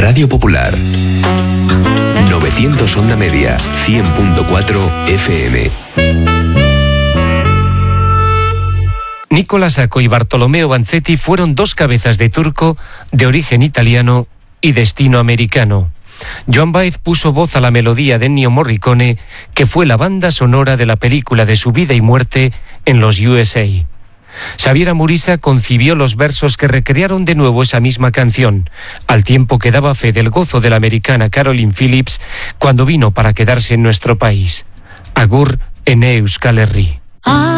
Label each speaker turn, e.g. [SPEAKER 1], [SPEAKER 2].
[SPEAKER 1] Radio Popular. 900 onda media, 100.4 FM.
[SPEAKER 2] Nicola Sacco y Bartolomeo Vanzetti fueron dos cabezas de turco de origen italiano y destino americano. Joan Baez puso voz a la melodía de Ennio Morricone, que fue la banda sonora de la película de su vida y muerte en los USA. Xavier Amurisa concibió los versos que recrearon de nuevo esa misma canción, al tiempo que daba fe del gozo de la americana Caroline Phillips cuando vino para quedarse en nuestro país. Agur ene Euskal Herri.